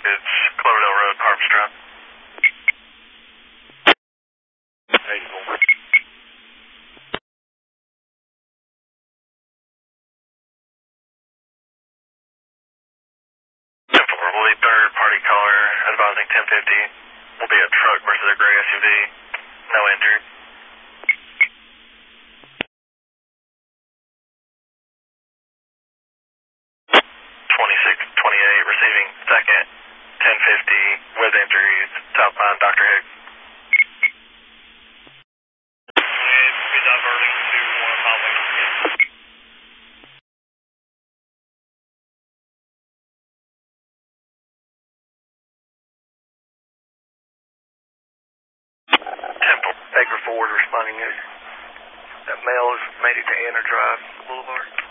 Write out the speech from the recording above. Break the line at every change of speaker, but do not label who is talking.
It's Cloverdale Road, Harpstra. 84. We'll be third party caller, advising 1050. Will be a truck versus a gray SUV. No injured. 2628, receiving second, 1050 with injuries, southbound Dr. Hicks. And be diverting to one following. Temple.
Baker Ford responding. That male has made it to Anna Drive Boulevard.